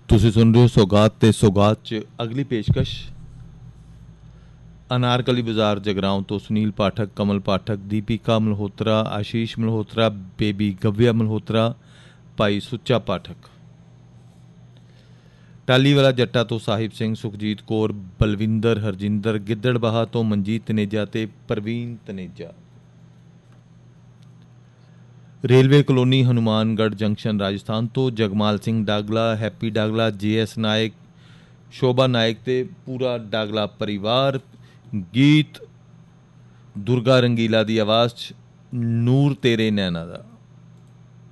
ਤੁਸੀਂ ਸੁਣ ਰਹੇ ਹੋ ਸੌਗਾਤ ਤੇ ਸੌਗਾਤ 'ਚ ਅਗਲੀ ਪੇਸ਼ਕਸ਼ ਅਨਾਰਕਲੀ ਬਾਜ਼ਾਰ ਜਗਰਾਉਂ ਤੋਂ ਸੁਨੀਲ ਪਾਠਕ, ਕਮਲ ਪਾਠਕ, ਦੀਪਿਕਾ ਮਲਹੋਤਰਾ, ਆਸ਼ੀਸ਼ ਮਲਹੋਤਰਾ, ਬੇਬੀ ਗਵਿਆ ਮਲਹੋਤਰਾ, ਭਾਈ ਸੁੱਚਾ ਪਾਠਕ। ਟਾਲੀਵਾਲਾ ਜੱਟਾ ਤੋਂ ਸਾਹਿਬ ਸਿੰਘ, ਸੁਖਜੀਤ ਕੌਰ, ਬਲਵਿੰਦਰ, ਹਰਜਿੰਦਰ, ਗਿੱਦੜਬਾਹਾ ਤੋਂ ਮਨਜੀਤ ਤਨੇਜਾ ਤੇ Praveen Taneja. Railway colony Hanumangarh junction Rajasthan ਤੋਂ ਜਗਮਾਲ ਸਿੰਘ ਡਾਗਲਾ, ਹੈਪੀ ਡਾਗਲਾ, JS ਨਾਇਕ, ਸ਼ੋਭਾ ਨਾਇਕ ਤੇ ਪੂਰਾ ਡਾਗਲਾ ਪਰਿਵਾਰ। ਗੀਤ ਦੁਰਗਾ ਰੰਗੀਲਾ ਦੀ ਆਵਾਜ਼ 'ਚ ਨੂਰ ਤੇਰੇ ਨੈਣਾ ਦਾ।